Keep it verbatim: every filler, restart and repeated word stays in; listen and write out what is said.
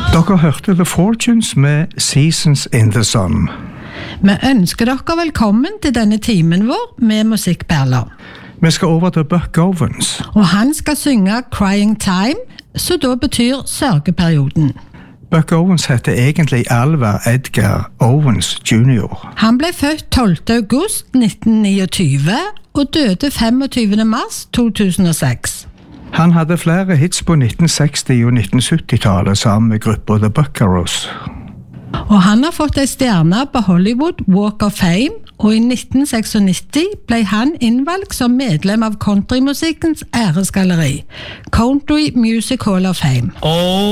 Dere hørte The Fortunes med Seasons in the Sun. Vi ønsker dere velkommen til denne timen vår med musikkperler. Vi skal over til Buck Owens. Og han skal synge Crying Time, så da betyr sørgeperioden. Buck Owens heter egentlig Alva Edgar Owens junior Han ble født tolvte august nitten niogtyve og døde femogtyvende mars to tusen og seks. Han hadde flere hits på nitten seksti- og nitten sytti-tallet sammen med gruppa The Buckaroos. Og han har fått en stjerne på Hollywood Walk of Fame, og i nitten nittien-seks ble han innvalgt som medlem av countrymusikkens æresgalleri, Country Music Hall of Fame. Oh.